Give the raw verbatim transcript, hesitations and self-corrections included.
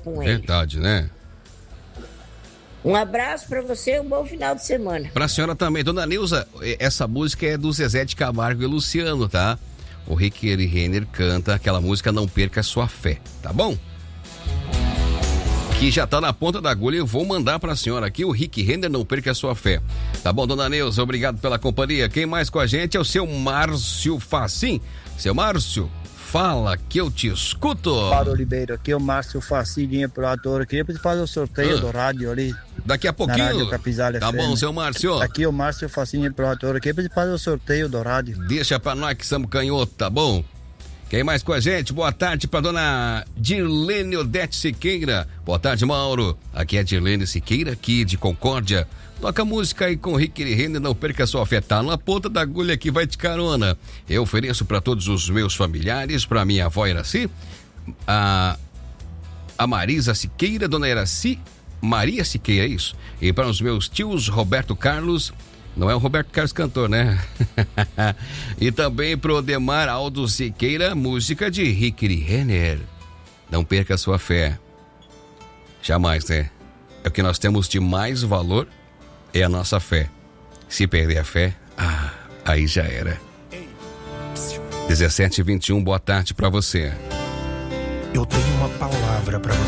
com ele. Verdade, né? Um abraço pra você e um bom final de semana. Pra senhora também. Dona Nilza, essa música é do Zezé de Camargo e Luciano, tá? O Rick Renner canta aquela música Não Perca Sua Fé, tá bom? Que já tá na ponta da agulha, eu vou mandar pra senhora aqui o Rick Renner Não Perca Sua Fé. Tá bom, Dona Neuza, obrigado pela companhia. Quem mais com a gente é o seu Márcio Facim. Seu Márcio, fala que eu te escuto. Paulo Oliveira, aqui é o Márcio Facinho pro ator. Eu queria fazer o sorteio ah. do rádio ali. Daqui a pouquinho. Na Rádio Capizalha Tá F M. bom, seu Márcio. Aqui é o Márcio Facinho pro ator. Eu queria fazer o sorteio do rádio. Deixa pra nós que somos canhoto, tá bom? Quem mais com a gente? Boa tarde pra dona Dirlene Odete Siqueira. Boa tarde, Mauro. Aqui é Dirlene Siqueira, aqui de Concórdia. Toca música aí com o Rick Renner, Não Perca Sua Fé. Tá na ponta da agulha que vai de carona. Eu ofereço pra todos os meus familiares, pra minha avó Iraci, a, a Marisa Siqueira, dona Iraci, Maria Siqueira, é isso? E para os meus tios Roberto Carlos. Não é o Roberto Carlos cantor, né? E também pro Odemar Aldo Siqueira, música de Rick Renner. Não perca a sua fé. Jamais, né? É o que nós temos de mais valor, é a nossa fé. Se perder a fé, ah, aí já era. dezessete e vinte e um, boa tarde pra você. Eu tenho uma palavra pra você.